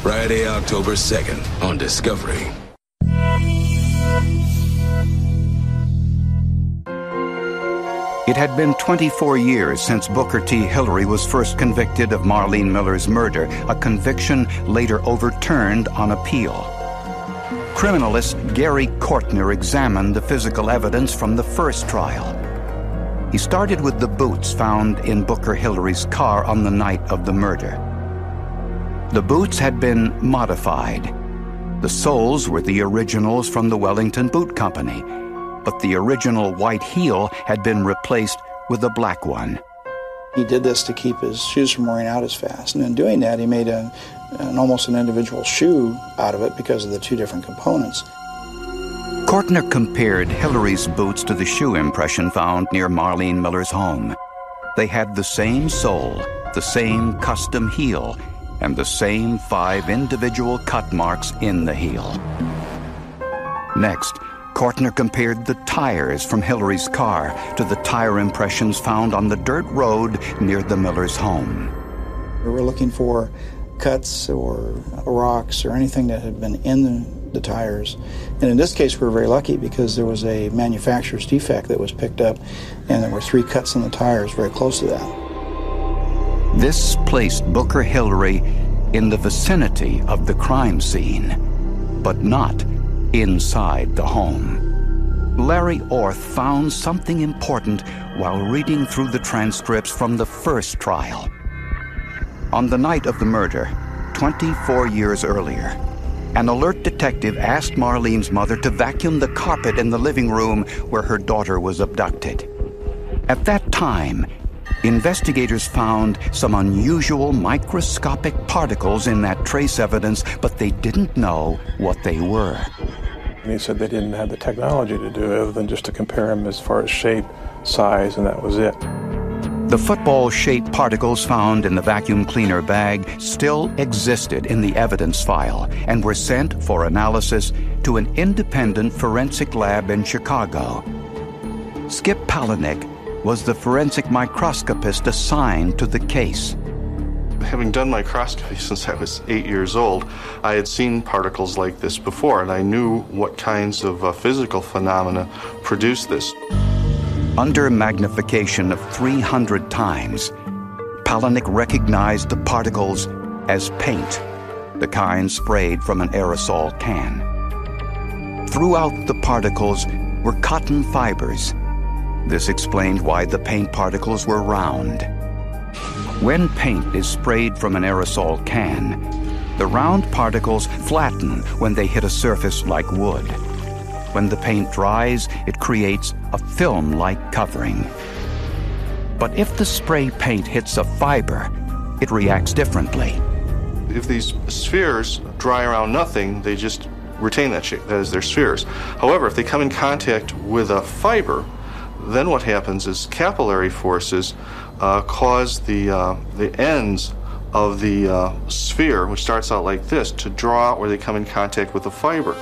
Friday, October 2nd on Discovery. It had been 24 years since Booker T. Hillary was first convicted of Marlene Miller's murder, a conviction later overturned on appeal. Criminalist Gary Kortner examined the physical evidence from the first trial. He started with the boots found in Booker Hillary's car on the night of the murder. The boots had been modified. The soles were the originals from the Wellington Boot Company, but the original white heel had been replaced with a black one. He did this to keep his shoes from wearing out as fast, and in doing that he made almost an individual shoe out of it because of the two different components. Kortner compared Hillary's boots to the shoe impression found near Marlene Miller's home. They had the same sole, the same custom heel, and the same 5 individual cut marks in the heel. Next, Kortner compared the tires from Hillary's car to the tire impressions found on the dirt road near the Millers' home. We were looking for cuts or rocks or anything that had been in the tires. And in this case, we were very lucky because there was a manufacturer's defect that was picked up, and there were 3 cuts in the tires very close to that. This placed Booker Hillary in the vicinity of the crime scene, but not inside the home. Larry Orth found something important while reading through the transcripts from the first trial. On the night of the murder, 24 years earlier, an alert detective asked Marlene's mother to vacuum the carpet in the living room where her daughter was abducted. At that time, investigators found some unusual microscopic particles in that trace evidence, but they didn't know what they were. And he said they didn't have the technology to do it other than just to compare them as far as shape, size, and that was it. The football-shaped particles found in the vacuum cleaner bag still existed in the evidence file and were sent for analysis to an independent forensic lab in Chicago. Skip Palahniuk was the forensic microscopist assigned to the case. Having done microscopy since I was 8 years old, I had seen particles like this before, and I knew what kinds of physical phenomena produce this. Under magnification of 300 times, Palahniuk recognized the particles as paint, the kind sprayed from an aerosol can. Throughout the particles were cotton fibers. This explained why the paint particles were round. When paint is sprayed from an aerosol can, the round particles flatten when they hit a surface like wood. When the paint dries, it creates a film-like covering. But if the spray paint hits a fiber, it reacts differently. If these spheres dry around nothing, they just retain that shape. That is, they're spheres. However, if they come in contact with a fiber, then what happens is capillary forces cause the ends of the sphere, which starts out like this, to draw out where they come in contact with the fiber.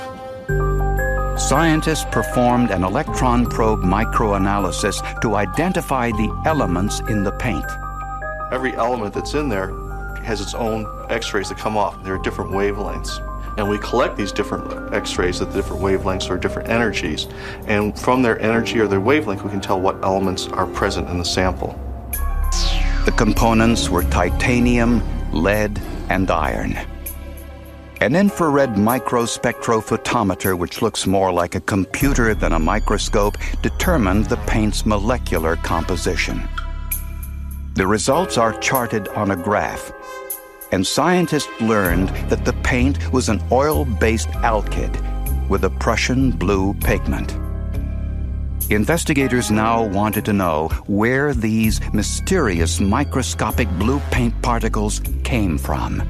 Scientists performed an electron probe microanalysis to identify the elements in the paint. Every element that's in there has its own X-rays that come off. There are different wavelengths. And we collect these different X-rays at the different wavelengths or different energies. And from their energy or their wavelength, we can tell what elements are present in the sample. The components were titanium, lead, and iron. An infrared microspectrophotometer, which looks more like a computer than a microscope, determined the paint's molecular composition. The results are charted on a graph, and scientists learned that the paint was an oil-based alkyd with a Prussian blue pigment. Investigators now wanted to know where these mysterious microscopic blue paint particles came from.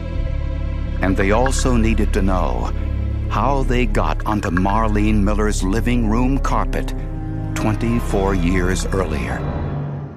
And they also needed to know how they got onto Marlene Miller's living room carpet 24 years earlier.